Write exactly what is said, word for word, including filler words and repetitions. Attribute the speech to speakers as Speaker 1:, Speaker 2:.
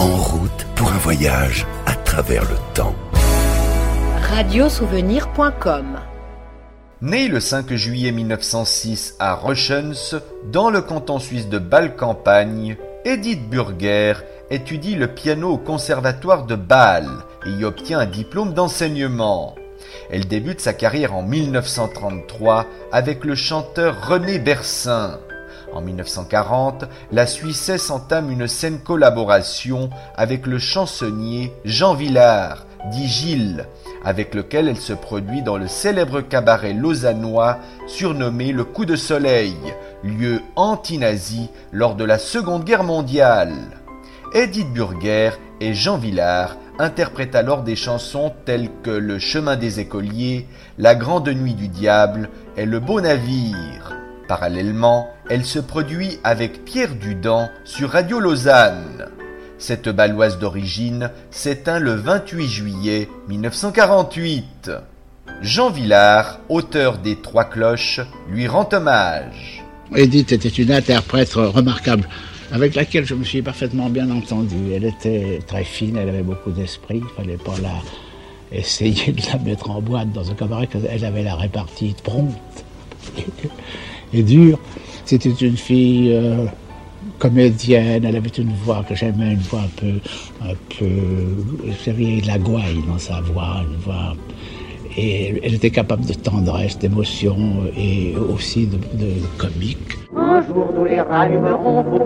Speaker 1: En route pour un voyage à travers le temps.
Speaker 2: radiosouvenir point com.
Speaker 3: Né le cinq juillet mille neuf cent six à Röschens, dans le canton suisse de Bâle-Campagne, Edith Burger étudie le piano au conservatoire de Bâle et y obtient un diplôme d'enseignement. Elle débute sa carrière en mille neuf cent trente-trois avec le chanteur René Bersin. En mille neuf cent quarante, la Suissesse entame une saine collaboration avec le chansonnier Jean Vilar, dit Gilles, avec lequel elle se produit dans le célèbre cabaret lausannois surnommé le Coup de Soleil, lieu anti-nazi lors de la Seconde Guerre mondiale. Edith Burger et Jean Vilar interprètent alors des chansons telles que Le Chemin des Écoliers, La Grande Nuit du Diable et Le Beau Navire. Parallèlement, elle se produit avec Pierre Dudant sur Radio Lausanne. Cette Bâloise d'origine s'éteint le vingt-huit juillet mille neuf cent quarante-huit. Jean Vilar, auteur des Trois Cloches, lui rend hommage.
Speaker 4: Edith était une interprète remarquable, avec laquelle je me suis parfaitement bien entendu. Elle était très fine, elle avait beaucoup d'esprit, il ne fallait pas la essayer de la mettre en boîte dans un cabaret, elle avait la répartie prompte et dure. C'était une fille euh, comédienne, elle avait une voix que j'aimais, une voix un peu, un peu, vous savez, de la gouaille dans sa voix, une voix. Et elle était capable de tendresse, d'émotion et aussi de, de comique.
Speaker 5: Un jour nous les rallumerons pour